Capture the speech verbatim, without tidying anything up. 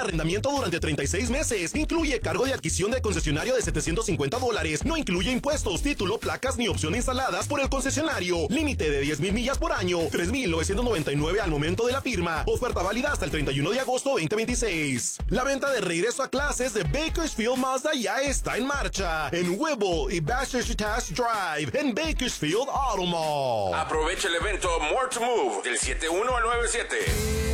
arrendamiento durante treinta y seis meses. Incluye cargo de adquisición de concesionario de setecientos cincuenta dólares. No incluye impuestos, título, placas ni opción instaladas por el concesionario. Límite de diez mil millas por año. tres mil novecientos noventa y nueve al momento de la firma. Oferta válida hasta el treinta y uno de agosto veinte veintiséis. La venta de regreso a clases de Bakersfield Mazda ya está en marcha. En Whipple y Bassett Drive. En Bakersfield Auto Mall. Aprovecha el evento More to Move del siete uno al nueve siete.